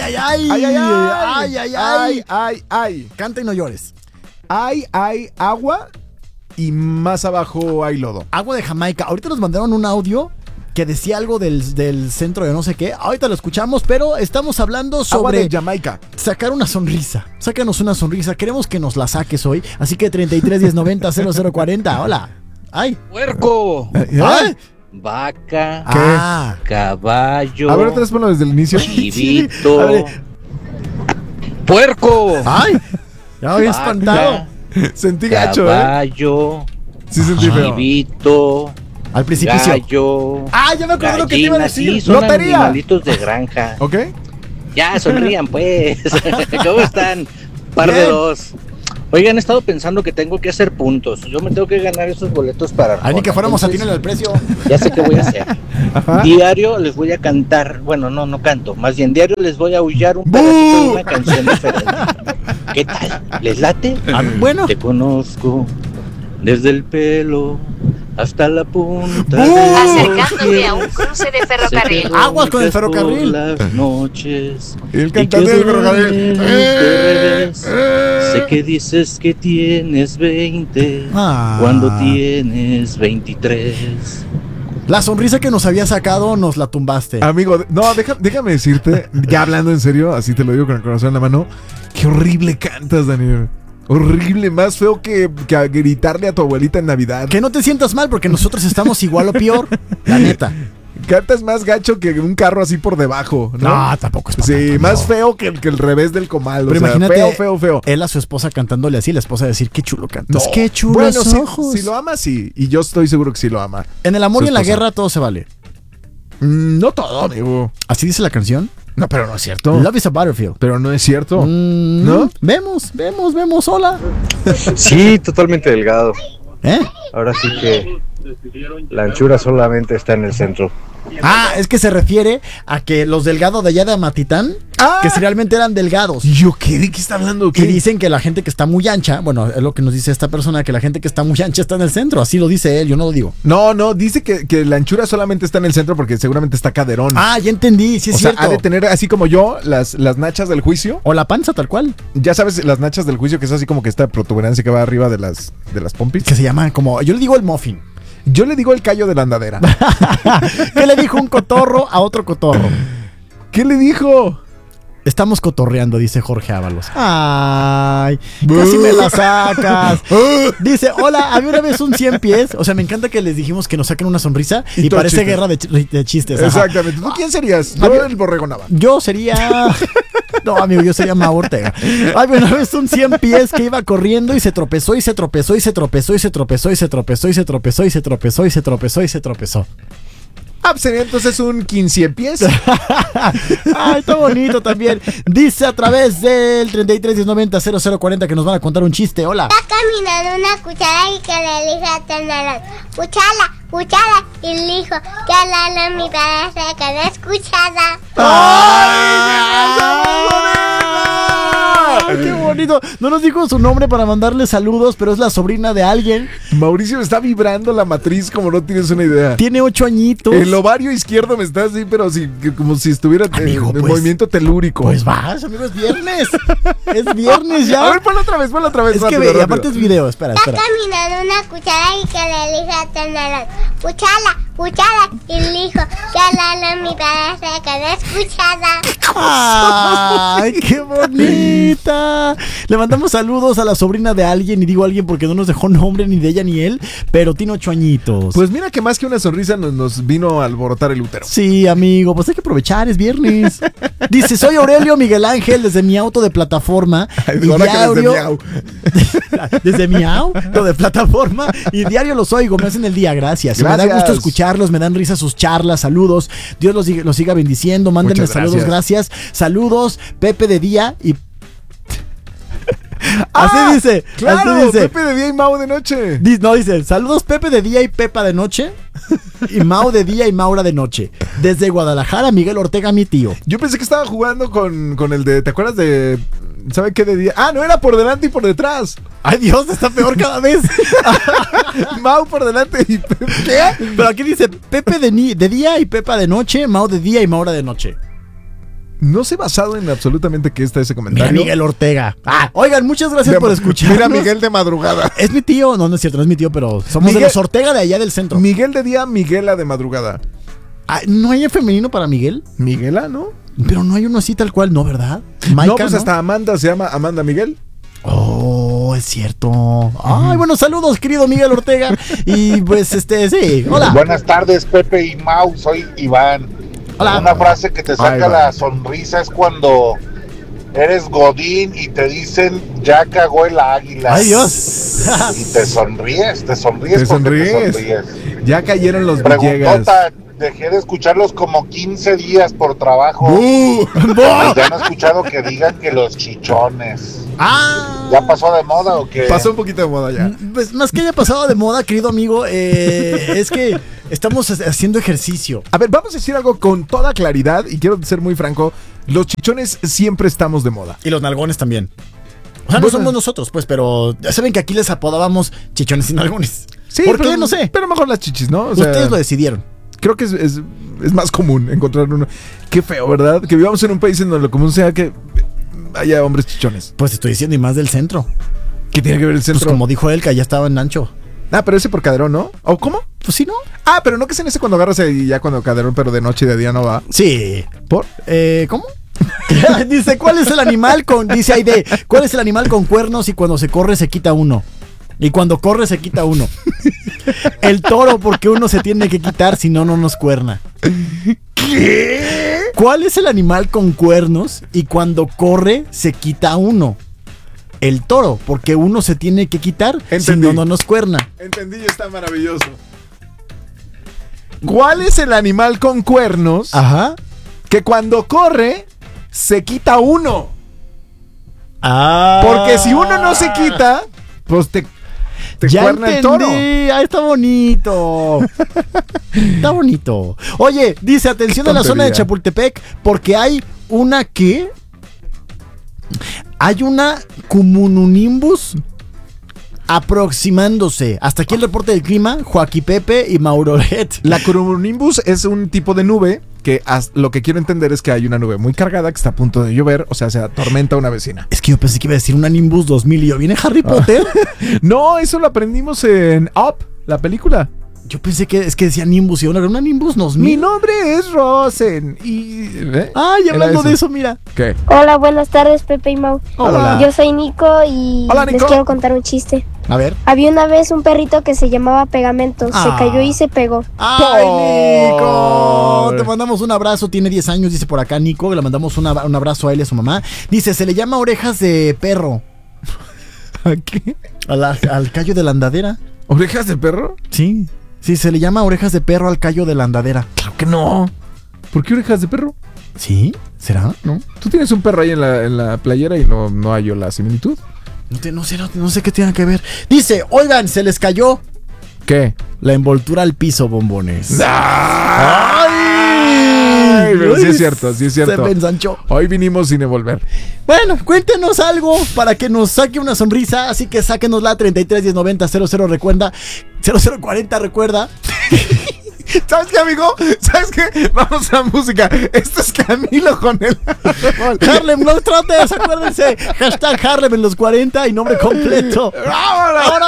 ay, ay. Ay, ay, ay. Ay, ay, Ay, ay, ay. Canta y no llores. Hay agua y más abajo hay lodo. Agua de Jamaica. Ahorita nos mandaron un audio que decía algo del centro de no sé qué. Ahorita lo escuchamos, pero estamos hablando Agua sobre de Jamaica. sacar una sonrisa. Sácanos una sonrisa. Queremos que nos la saques hoy. Así que 33 10 90 0040. Hola. Ay. Puerco, Ay. vaca, Ah. caballo, A ver, otra vez ponlo desde el inicio. chivito, A ver. puerco, Ay. Ya había vaca, espantado. Sentí gacho, caballo, Sí sentí feo. chivito, Al precipicio. gallo, Ah, ya me acuerdo lo que te iba a gallina, decir. sí, son ¡Lotería! animalitos de granja. ¿Ok? Ya, sonrían pues. ¿Cómo están? Par de Bien. dos. Oigan, he estado pensando que tengo que hacer puntos. Yo me tengo que ganar esos boletos para Ay, ni que fuéramos a Entonces, tirar el precio. ya sé qué voy a hacer. Ajá. Diario les voy a cantar, bueno, no canto, más bien diario les voy a aullar un pedacito de una canción diferente. ¿Qué tal? ¿Les late? Bueno. Te conozco desde el pelo hasta la punta. Acercándote a un cruce de ferrocarril. Aguas con el ferrocarril. Por las noches. Y el Y que cantante del ferrocarril. duermes de revés. Sé que dices que tienes 20 Ah. cuando tienes 23. La sonrisa que nos había sacado nos la tumbaste. Amigo, no, déjame decirte, ya hablando en serio, así te lo digo con el corazón en la mano, qué horrible cantas, Daniel. Horrible, más feo que a gritarle a tu abuelita en Navidad. Que no te sientas mal porque nosotros estamos igual o peor. La neta. Cantas más gacho que un carro así por debajo, ¿no? No, tampoco es para Sí, tanto, más no. feo que el revés del comal. Pero o sea, imagínate, feo. él a su esposa cantándole así, la esposa decir, qué chulo cantas, No. qué chulos Bueno, ojos. si lo ama, sí. Y yo estoy seguro que sí lo ama. En el amor Su y en la esposa. guerra todo se vale. No todo, amigo. Así dice la canción. No, pero no es cierto. Love is a battlefield. Pero no es cierto. ¿No? Vemos, hola. Sí, totalmente delgado. ¿Eh? Ahora sí que la anchura solamente está en el centro. Ah, es que se refiere a que los delgados de allá de Amatitán, que si realmente eran delgados. ¿Y yo qué? ¿De qué está hablando? Y dicen que la gente que está muy ancha, bueno, es lo que nos dice esta persona, que la gente que está muy ancha está en el centro. Así lo dice él, yo no lo digo. No, dice que la anchura solamente está en el centro porque seguramente está caderón. Ah, ya entendí, sí es o sea, cierto. ha de tener así como yo las nachas del juicio. O la panza, tal cual. Ya sabes, las nachas del juicio, que es así como que esta protuberancia que va arriba de las pompis. Que se llama como, yo le digo el muffin. Yo le digo el callo de la andadera. ¿Qué le dijo un cotorro a otro cotorro? ¿Qué le dijo? Estamos cotorreando, dice Jorge Ábalos. Ay, casi me la sacas. Dice, hola, había una vez un 100 pies. O sea, me encanta que les dijimos que nos saquen una sonrisa y todo parece chiste. guerra de chistes. Ajá. Exactamente. ¿Tú quién serías? Yo el borrego Nava. Yo sería... No, amigo, yo sería Mau Ortega. Había una vez un 100 pies que iba corriendo y se tropezó y se tropezó y se tropezó y se tropezó y se tropezó y se tropezó y se tropezó y se tropezó y se tropezó. Ah, pues sería entonces un 15 pies. Ay, está bonito también. Dice a través del 33 1090 0040 que nos van a contar un chiste. Hola. Está caminando una cuchara y que le dijo a Tonalón, cuchara, y le dijo, que la mi parece que no es cuchara. ¡Ay, qué bonito! No nos dijo su nombre para mandarle saludos, pero es la sobrina de alguien. Mauricio me está vibrando la matriz como no tienes una idea. Tiene 8 añitos. El ovario izquierdo me está así, pero como si estuviera Amigo, en pues, movimiento telúrico. Pues vas, amigo, es viernes. Es viernes ya. A ver, ponlo otra vez. Es rápido, que ve, y rápido. aparte es video, espera. Está caminando una cuchara y que le dijo a Tonalón, cuchara, y le dijo, que la mi parece que no es cuchara. ¡Ay, qué bonita! Le mandamos saludos a la sobrina de alguien, y digo alguien porque no nos dejó nombre ni de ella ni él, pero tiene 8 añitos. Pues mira que más que una sonrisa nos vino a alborotar el útero. Sí, amigo, pues hay que aprovechar, es viernes. Dice, soy Aurelio Miguel Ángel desde mi auto de plataforma. Y Ahora que diario, desde Miau. desde mi auto de plataforma y diario los oigo, me hacen el día, gracias. Me da Gracias. gusto escucharlos, me dan risa sus charlas, saludos. Dios los siga bendiciendo, mándenme Muchas saludos, gracias. Saludos, Pepe de día y... Así dice, Claro, así dice. Pepe de día y Mau de noche. No, dice, saludos Pepe de día y Pepa de noche y Mau de día y Maura de noche. Desde Guadalajara, Miguel Ortega, mi tío. Yo pensé que estaba jugando con el de, ¿te acuerdas de, ¿sabe qué de día? Ah, no, era por delante y por detrás. Ay Dios, está peor cada vez. Mau por delante y Pepe. ¿Qué? Pero aquí dice Pepe de día y Pepa de noche, Mau de día y Maura de noche. No sé basado en absolutamente qué está ese comentario. Mira, Miguel Ortega. Oigan, muchas gracias por escuchar. Mira, Miguel de madrugada. Es mi tío. No es cierto, no es mi tío, pero somos de los Ortega de allá del centro. Miguel de día, Miguela de madrugada. ¿No hay en femenino para Miguel? Miguela, ¿no? Pero no hay uno así tal cual, ¿no, verdad? Maika, no, pues hasta Amanda se llama Amanda Miguel. Oh, es cierto. Ay, bueno, saludos, querido Miguel Ortega. Y pues, sí, hola. Buenas tardes, Pepe y Mau, soy Iván. Hola. Una frase que te saca la sonrisa es cuando eres godín y te dicen, ya cagó el águila. ¡Ay, Dios! Y te sonríes porque te sonríes. Ya cayeron los Villegas. Dejé de escucharlos como 15 días por trabajo. Ya no he escuchado que digan que los chichones. ¿Ya pasó de moda o qué? Pasó un poquito de moda ya. Pues más que haya pasado de moda, querido amigo, es que estamos haciendo ejercicio. A ver, vamos a decir algo con toda claridad y quiero ser muy franco. Los chichones siempre estamos de moda. Y los nalgones también. O sea, no somos nosotros, pues, pero ya saben que aquí les apodábamos chichones y nalgones. Sí, ¿por qué? No sé. Pero mejor las chichis, ¿no? O sea, ustedes lo decidieron. Creo que es más común encontrar uno. Qué feo, ¿verdad? Que vivamos en un país en donde lo común sea que haya hombres chichones. Pues estoy diciendo, y más del centro. ¿Qué tiene que ver el centro? Pues como dijo él, que allá estaba en Ancho. Pero ese por Caderón, ¿no? ¿O cómo? Pues sí, ¿no? Pero no que es en ese cuando agarras y ya cuando Caderón, pero de noche y de día no va. Sí. ¿Por? ¿Cómo? Dice, ¿cuál es el animal con... Dice Aide, ¿cuál es el animal con cuernos y cuando se corre se quita uno? Y cuando corre se quita uno. El toro, porque uno se tiene que quitar, si no, no nos cuerna. ¿Qué? ¿Cuál es el animal con cuernos y cuando corre se quita uno? El toro, porque uno se tiene que quitar, si no, no nos cuerna. Entendí, está maravilloso. ¿Cuál es el animal con cuernos? Que cuando corre se quita uno. Porque si uno no se quita, pues te cuerna el toro. Está bonito. Está bonito. Oye, dice, atención a la zona de Chapultepec, porque hay una que... Hay una cumulonimbus aproximándose. Hasta aquí el reporte del clima. Joaquín Pepe y Maurolet. La cumulonimbus es un tipo de nube que lo que quiero entender es que hay una nube muy cargada que está a punto de llover, o sea, se atormenta una vecina. Es que yo pensé que iba a decir una Nimbus 2000 y yo, ¿viene Harry Potter? No, eso lo aprendimos en Up, la película. Yo pensé que decía Nimbus y una Nimbus 2000. Mi nombre es Rosen y... Ay, hablando de eso, mira. ¿Qué? Hola, buenas tardes, Pepe y Mau. Hola. Yo soy Nico y les quiero contar un chiste. A ver. Había una vez un perrito que se llamaba Pegamento. Se cayó y se pegó. ¡Ay, Nico! Te mandamos un abrazo. Tiene 10 años, dice por acá Nico. Le mandamos un abrazo a él y a su mamá. Dice, se le llama orejas de perro. ¿A qué? Al callo de la andadera. ¿Orejas de perro? Sí. Sí, se le llama orejas de perro al callo de la andadera. Claro que no. ¿Por qué orejas de perro? ¿Sí? ¿Será? ¿No? Tú tienes un perro ahí en la playera y no hallo la similitud. No sé qué tiene que ver. Dice, oigan, se les cayó. ¿Qué? La envoltura al piso, bombones. ¡Ay! Pero sí es cierto, sí es cierto. Se me ensanchó. Hoy vinimos sin devolver. Bueno, cuéntenos algo para que nos saque una sonrisa. Así que sáquenosla 33 10 90 00 recuerda 0040 recuerda. ¿Sabes qué, amigo? ¿Sabes qué? Vamos a música. Esto es Camilo con el Harlem Globetrotters, acuérdense. Hashtag Harlem en los 40 y nombre completo. ¡Vámonos!